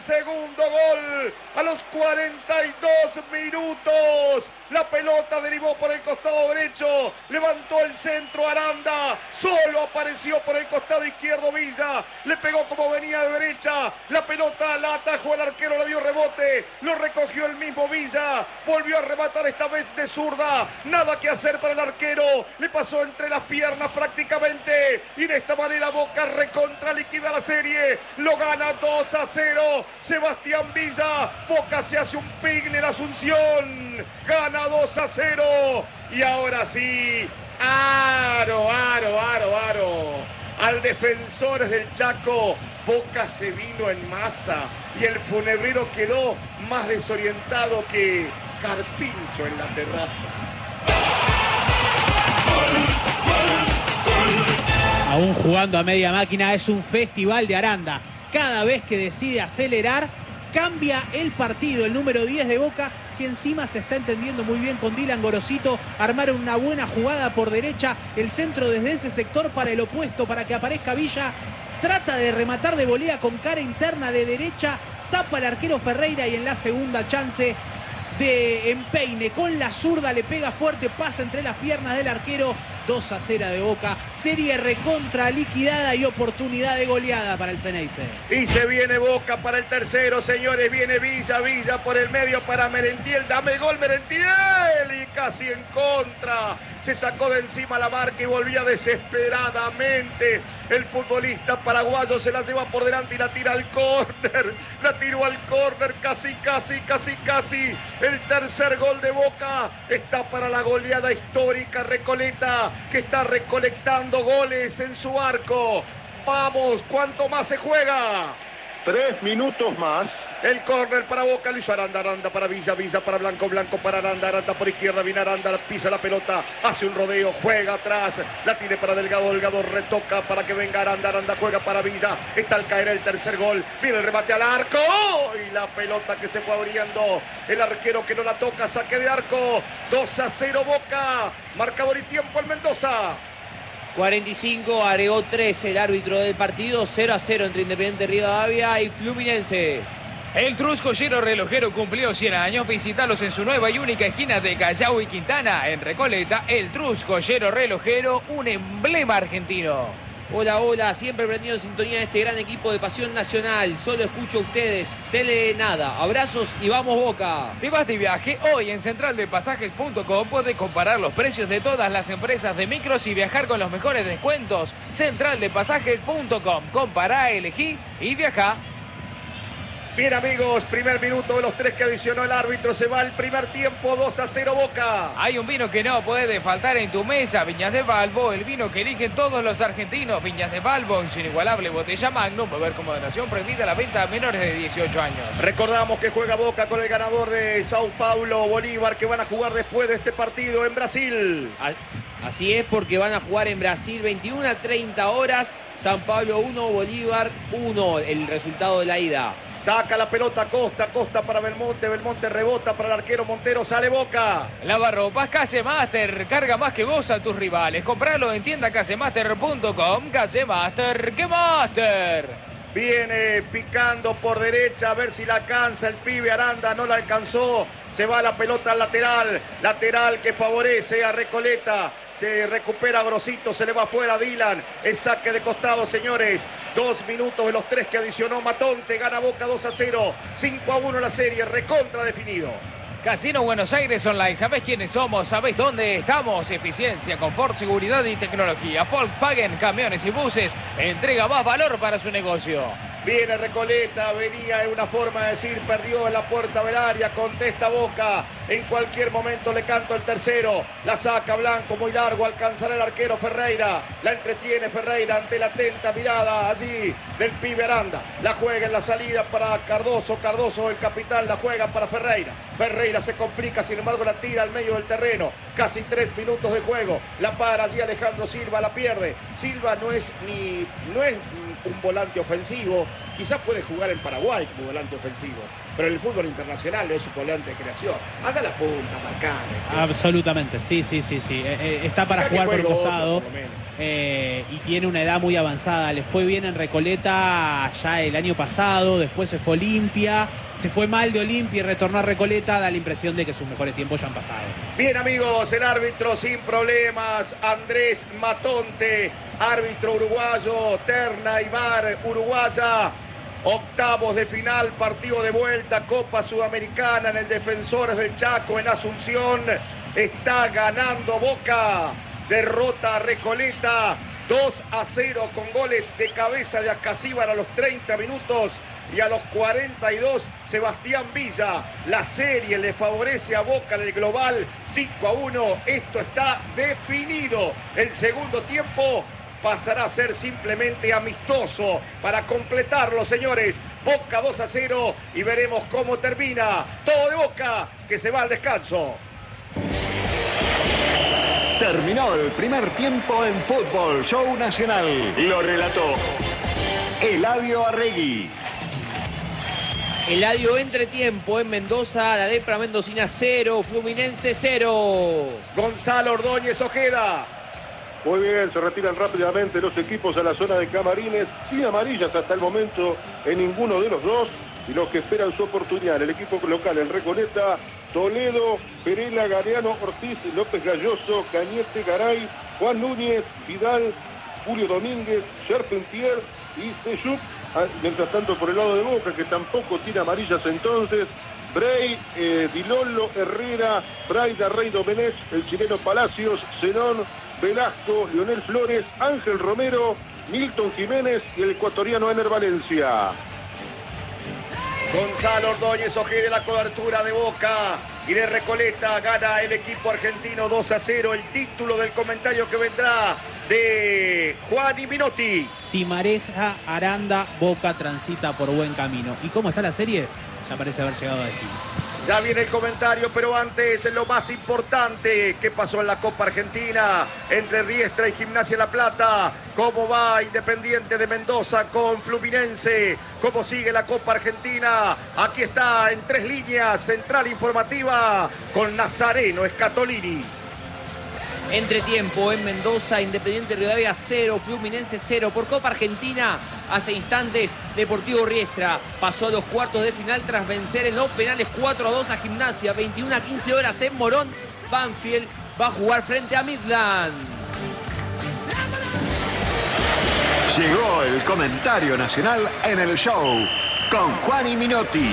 segundo gol a los 42 minutos. La pelota derivó por el costado derecho, levantó el centro Aranda, solo apareció por el costado izquierdo Villa, le pegó como venía de derecha, la pelota la atajó el arquero, le dio rebote, lo recogió el mismo Villa, volvió a rematar esta vez de zurda, nada que hacer para el arquero, le pasó entre las piernas prácticamente, y de esta manera Boca recontra liquida la serie, lo gana 2-0, Sebastián Villa, Boca se hace un pigne en Asunción, gana 2-0, y ahora sí, aro, al Defensores del Chaco, Boca se vino en masa, y el funebrero quedó más desorientado que Carpincho en la terraza. Aún jugando a media máquina, es un festival de Aranda. Cada vez que decide acelerar, cambia el partido. El número 10 de Boca, que encima se está entendiendo muy bien con Dylan Gorosito, armaron una buena jugada por derecha, el centro desde ese sector para el opuesto, para que aparezca Villa, trata de rematar de volea con cara interna de derecha, tapa el arquero Ferreira, y en la segunda chance de empeine con la zurda le pega fuerte, pasa entre las piernas del arquero. 2-0 de Boca, serie recontra liquidada y oportunidad de goleada para el Ceneice. Y se viene Boca para el tercero, señores, viene Villa por el medio para Merentiel, dame gol Merentiel, y casi en contra, se sacó de encima la marca y volvía desesperadamente el futbolista paraguayo, se la lleva por delante y la tira al córner, la tiró al córner, casi, el tercer gol de Boca está para la goleada histórica. Recoleta, que está recolectando goles en su arco. Vamos, ¿cuánto más se juega? 3 minutos más. El córner para Boca, lo hizo Aranda para Villa para Blanco para Aranda por izquierda, viene Aranda, pisa la pelota, hace un rodeo, juega atrás, la tiene para Delgado, retoca para que venga Aranda juega para Villa, está al caer el tercer gol, viene el remate al arco, y la pelota que se fue abriendo, el arquero que no la toca, saque de arco, 2-0 Boca, marcador y tiempo en Mendoza. 45, agregó 3 el árbitro del partido, 0-0 entre Independiente Rivadavia y Fluminense. El Trus Joyero Relojero cumplió 100 años. Visítalos en su nueva y única esquina de Callao y Quintana, en Recoleta. El Trus Joyero Relojero, un emblema argentino. Hola, siempre prendido en sintonía de este gran equipo de Pasión Nacional. Solo escucho a ustedes, Tele Nada. Abrazos y vamos Boca. ¿Te vas de viaje? Hoy en centraldepasajes.com puedes comparar los precios de todas las empresas de micros y viajar con los mejores descuentos. Centraldepasajes.com. Compará, elegí y viajá. Bien amigos, primer minuto de los 3 que adicionó el árbitro, se va el primer tiempo, 2-0 Boca. Hay un vino que no puede faltar en tu mesa, Viñas de Balbo, el vino que eligen todos los argentinos. Viñas de Balbo, en su inigualable botella Magnum, beber como donación, prohibida la venta a menores de 18 años. Recordamos que juega Boca con el ganador de Sao Paulo, Bolívar, que van a jugar después de este partido en Brasil. Así es, porque van a jugar en Brasil 21 a 30 horas, San Pablo 1, Bolívar 1, el resultado de la ida. Saca la pelota Costa para Belmonte rebota para el arquero Montero, sale Boca. Lavarropas Casemaster, carga más que vos a tus rivales. Compralo en tienda casemaster.com. Casemaster, ¡qué master! Viene picando por derecha, a ver si la alcanza el pibe Aranda, no la alcanzó. Se va la pelota al lateral que favorece a Recoleta. Se recupera Grosito, se le va afuera Dylan. El saque de costado, señores. 2 minutos de los 3 que adicionó Matonte. Gana Boca 2-0. 5-1 la serie, recontra definido. Casino Buenos Aires Online. ¿Sabés quiénes somos? ¿Sabés dónde estamos? Eficiencia, confort, seguridad y tecnología. Volkswagen, camiones y buses. Entrega más valor para su negocio. Viene Recoleta, venía en una forma de decir, perdió en la puerta del área, contesta Boca, en cualquier momento le canto el tercero, la saca Blanco muy largo, alcanzará el arquero Ferreira, la entretiene Ferreira ante la atenta mirada allí del pibe Aranda, la juega en la salida para Cardoso el capitán la juega para Ferreira Ferreira se complica, sin embargo la tira al medio del terreno. Casi 3 minutos de juego. La para allí Alejandro Silva, la pierde. Silva no es un volante ofensivo. Quizás puede jugar en Paraguay como volante ofensivo, pero en el fútbol internacional es un volante de creación. Anda a la punta, marcar. Absolutamente, sí. Está para jugar por el costado. Otro, por lo menos. Y tiene una edad muy avanzada. Le fue bien en Recoleta ya el año pasado, después se fue Olimpia, se fue mal de Olimpia y retornó a Recoleta. Da la impresión de que sus mejores tiempos ya han pasado. Bien, amigos, el árbitro sin problemas, Andrés Matonte, árbitro uruguayo, terna y VAR uruguaya. Octavos de final, partido de vuelta, Copa Sudamericana en el Defensores del Chaco en Asunción. Está ganando Boca. Derrota a Recoleta 2-0 con goles de cabeza de Acasíbar a los 30 minutos y a los 42 Sebastián Villa. La serie le favorece a Boca en el global 5-1. Esto está definido. El segundo tiempo pasará a ser simplemente amistoso para completarlo, señores. Boca 2-0 y veremos cómo termina. Todo de Boca, que se va al descanso. Terminó el primer tiempo en Fútbol Show Nacional. Lo relató Eladio Arregui. Eladio entretiempo en Mendoza, la Lepra Mendocina 0, Fluminense 0. Gonzalo Ordóñez Ojeda. Muy bien, se retiran rápidamente los equipos a la zona de camarines, sin amarillas hasta el momento en ninguno de los dos, y los que esperan su oportunidad, el equipo local, el Recoleta, Toledo, Perela, Galeano, Ortiz, López Galloso, Cañete, Garay, Juan Núñez, Vidal, Julio Domínguez, Charpentier y Seyup. Mientras tanto, por el lado de Boca, que tampoco tiene amarillas entonces, Bray, Dilolo, Herrera, Braida, Rey Domenech, el chileno Palacios, Zenón, Velasco, Leonel Flores, Ángel Romero, Milton Jiménez y el ecuatoriano Ener Valencia. Gonzalo Ordóñez Ojeda de la cobertura de Boca y de Recoleta. Gana el equipo argentino 2-0. El título del comentario que vendrá de Juan y Minotti. Si mareja Aranda, Boca transita por buen camino. ¿Y cómo está la serie? Ya parece haber llegado a destino. Ya viene el comentario, pero antes lo más importante que pasó en la Copa Argentina entre Riestra y Gimnasia La Plata. ¿Cómo va Independiente de Mendoza con Fluminense? ¿Cómo sigue la Copa Argentina? Aquí está en 3 líneas, central informativa con Nazareno Scatolini. Entretiempo en Mendoza, Independiente Rivadavia 0, Fluminense 0. Por Copa Argentina, hace instantes, Deportivo Riestra pasó a los cuartos de final tras vencer en los penales 4-2 a Gimnasia. 21-15 horas en Morón. Banfield va a jugar frente a Midland. Llegó el comentario nacional en el show con Juan y Minotti.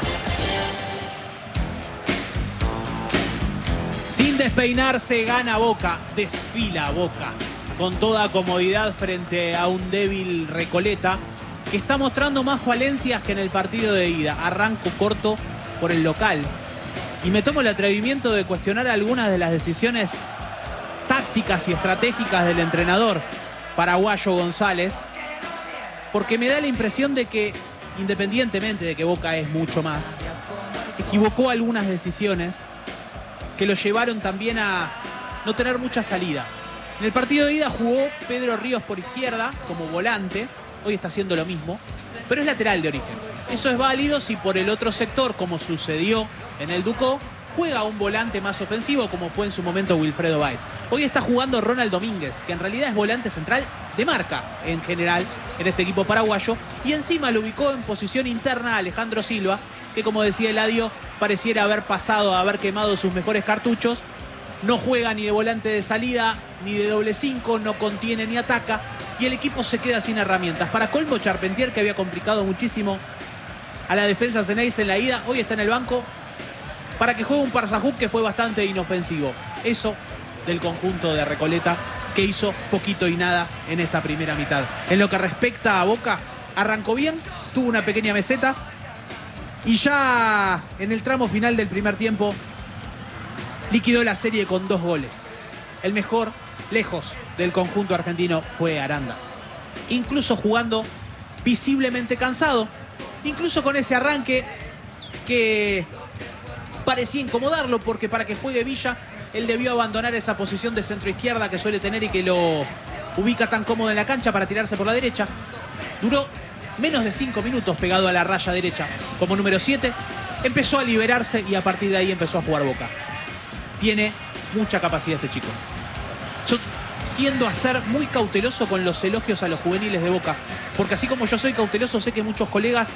Sin despeinarse gana Boca, desfila Boca con toda comodidad frente a un débil Recoleta que está mostrando más falencias que en el partido de ida. Arranco corto por el local y me tomo el atrevimiento de cuestionar algunas de las decisiones tácticas y estratégicas del entrenador paraguayo González, porque me da la impresión de que, independientemente de que Boca es mucho más, equivocó algunas decisiones que lo llevaron también a no tener mucha salida. En el partido de ida jugó Pedro Ríos por izquierda como volante, hoy está haciendo lo mismo, pero es lateral de origen. Eso es válido si por el otro sector, como sucedió en el Ducó, juega un volante más ofensivo como fue en su momento Wilfredo Báez. Hoy está jugando Ronald Domínguez, que en realidad es volante central de marca en general en este equipo paraguayo, y encima lo ubicó en posición interna a Alejandro Silva, que como decía Eladio, pareciera haber pasado a haber quemado sus mejores cartuchos. No juega ni de volante de salida, ni de doble 5, no contiene ni ataca, y el equipo se queda sin herramientas. Para colmo, Charpentier, que había complicado muchísimo a la defensa Ceneice en la ida, hoy está en el banco para que juegue un Parsajuk que fue bastante inofensivo. Eso del conjunto de Recoleta, que hizo poquito y nada en esta primera mitad. En lo que respecta a Boca, arrancó bien, tuvo una pequeña meseta, y ya en el tramo final del primer tiempo liquidó la serie con 2 goles. El mejor, lejos, del conjunto argentino fue Aranda. Incluso jugando visiblemente cansado. Incluso con ese arranque que parecía incomodarlo, porque para que juegue Villa, él debió abandonar esa posición de centro izquierda que suele tener y que lo ubica tan cómodo en la cancha para tirarse por la derecha. Duró menos de 5 minutos pegado a la raya derecha como número 7. Empezó a liberarse y a partir de ahí empezó a jugar Boca. Tiene mucha capacidad este chico. Yo tiendo a ser muy cauteloso con los elogios a los juveniles de Boca, porque así como yo soy cauteloso, sé que muchos colegas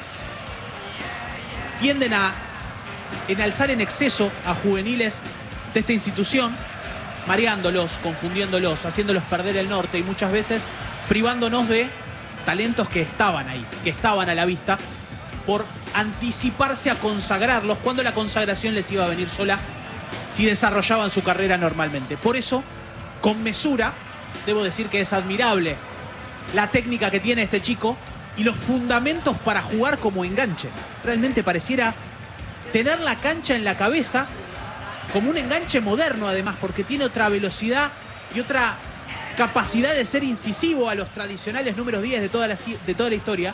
tienden a enalzar en exceso a juveniles de esta institución, mareándolos, confundiéndolos, haciéndolos perder el norte y muchas veces privándonos de talentos que estaban ahí, que estaban a la vista, por anticiparse a consagrarlos cuando la consagración les iba a venir sola si desarrollaban su carrera normalmente. Por eso, con mesura, debo decir que es admirable la técnica que tiene este chico y los fundamentos para jugar como enganche. Realmente pareciera tener la cancha en la cabeza como un enganche moderno, además, porque tiene otra velocidad y otra capacidad de ser incisivo a los tradicionales números 10 de toda la historia,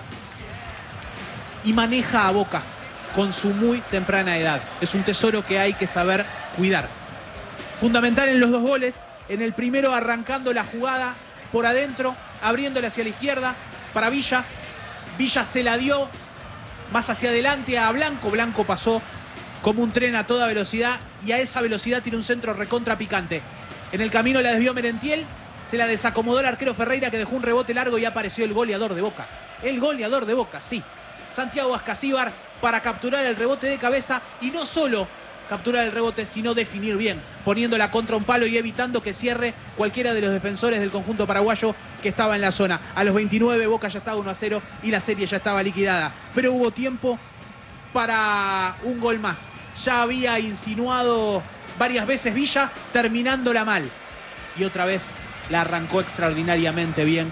y maneja a Boca con su muy temprana edad. Es un tesoro que hay que saber cuidar. Fundamental en los 2 goles. En el primero arrancando la jugada por adentro, abriéndole hacia la izquierda para Villa. Villa se la dio más hacia adelante a Blanco. Blanco pasó como un tren a toda velocidad y a esa velocidad tiene un centro recontra picante. En el camino la desvió Merentiel, se la desacomodó el arquero Ferreira, que dejó un rebote largo y apareció el goleador de Boca. El goleador de Boca, sí. Santiago Ascasíbar para capturar el rebote de cabeza y no solo capturar el rebote, sino definir bien, poniéndola contra un palo y evitando que cierre cualquiera de los defensores del conjunto paraguayo que estaba en la zona. A los 29 Boca ya estaba 1-0 y la serie ya estaba liquidada. Pero hubo tiempo para un gol más. Ya había insinuado varias veces Villa, terminándola mal. Y otra vez la arrancó extraordinariamente bien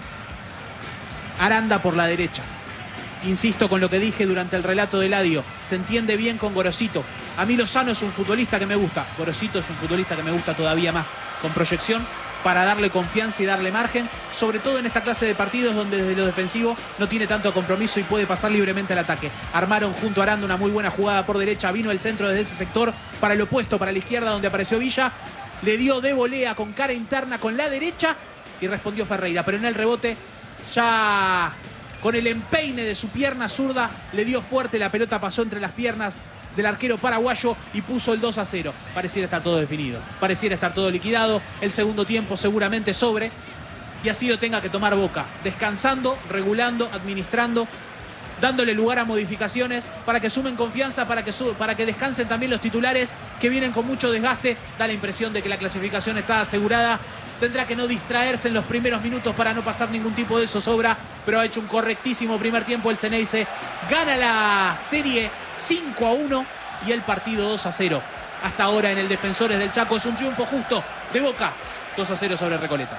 Aranda por la derecha. Insisto con lo que dije durante el relato de Eladio. Se entiende bien con Gorosito. A mí Lozano es un futbolista que me gusta. Gorosito es un futbolista que me gusta todavía más. Con proyección para darle confianza y darle margen. Sobre todo en esta clase de partidos donde desde lo defensivo no tiene tanto compromiso y puede pasar libremente al ataque. Armaron junto a Aranda una muy buena jugada por derecha. Vino el centro desde ese sector para el opuesto, para la izquierda donde apareció Villa. Le dio de volea con cara interna con la derecha y respondió Ferreira. Pero en el rebote ya con el empeine de su pierna zurda le dio fuerte, la pelota pasó entre las piernas del arquero paraguayo y puso el 2-0. Pareciera estar todo definido, pareciera estar todo liquidado. El segundo tiempo seguramente sobre y así lo tenga que tomar Boca, descansando, regulando, administrando, dándole lugar a modificaciones para que sumen confianza, para que descansen también los titulares que vienen con mucho desgaste. Da la impresión de que la clasificación está asegurada. Tendrá que no distraerse en los primeros minutos para no pasar ningún tipo de zozobra, pero ha hecho un correctísimo primer tiempo el Ceneice. Gana la serie 5-1 y el partido 2-0. Hasta ahora en el Defensores del Chaco es un triunfo justo de Boca. 2-0 sobre Recoleta.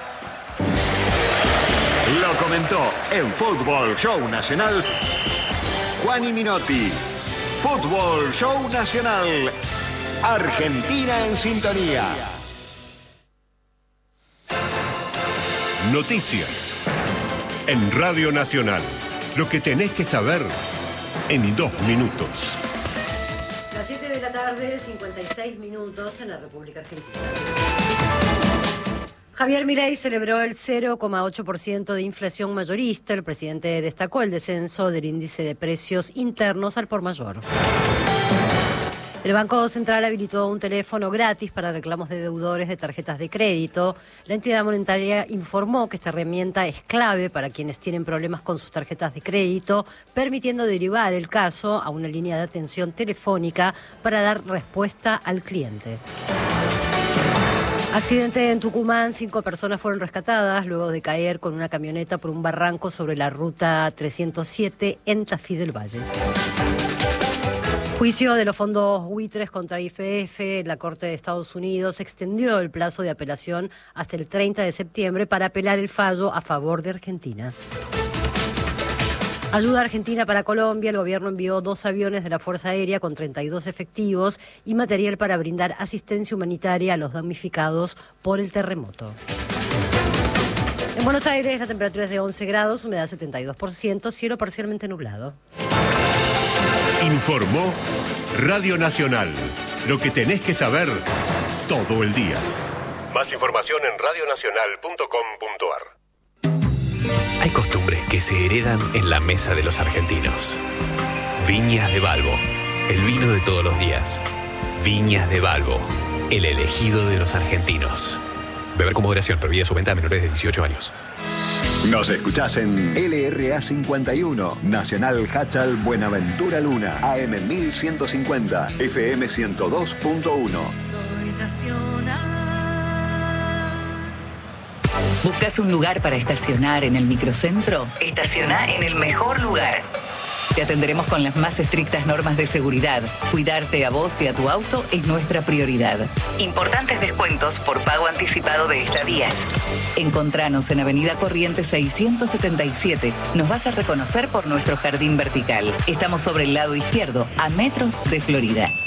Lo comentó en Fútbol Show Nacional Juani Minotti. Fútbol Show Nacional. Argentina en sintonía. Noticias en Radio Nacional. Lo que tenés que saber en 2 minutos. Las 7 de la tarde, 56 minutos en la República Argentina. Javier Milei celebró el 0,8% de inflación mayorista. El presidente destacó el descenso del índice de precios internos al por mayor. El Banco Central habilitó un teléfono gratis para reclamos de deudores de tarjetas de crédito. La entidad monetaria informó que esta herramienta es clave para quienes tienen problemas con sus tarjetas de crédito, permitiendo derivar el caso a una línea de atención telefónica para dar respuesta al cliente. Accidente en Tucumán, 5 personas fueron rescatadas luego de caer con una camioneta por un barranco sobre la ruta 307 en Tafí del Valle. Juicio de los fondos buitres contra YPF. La Corte de Estados Unidos extendió el plazo de apelación hasta el 30 de septiembre para apelar el fallo a favor de Argentina. Ayuda Argentina para Colombia. El gobierno envió 2 aviones de la Fuerza Aérea con 32 efectivos y material para brindar asistencia humanitaria a los damnificados por el terremoto. En Buenos Aires la temperatura es de 11 grados, humedad 72%, cielo parcialmente nublado. Informó Radio Nacional, Lo que tenés que saber todo el día. Más información en radionacional.com.ar. Hay costumbres que se heredan en la mesa de los argentinos. Viñas de Balbo, el vino de todos los días. Viñas de Balbo, el elegido de los argentinos. Beber con moderación, prohibida su venta a menores de 18 años. Nos escuchás en LRA 51, Nacional Hachal Buenaventura Luna, AM 1150, FM 102.1. Soy nacional. ¿Buscas un lugar para estacionar en el microcentro? Estaciona en el mejor lugar. Te atenderemos con las más estrictas normas de seguridad. Cuidarte a vos y a tu auto es nuestra prioridad. Importantes descuentos por pago anticipado de estadías. Encontranos en Avenida Corrientes 677. Nos vas a reconocer por nuestro jardín vertical. Estamos sobre el lado izquierdo, a metros de Florida.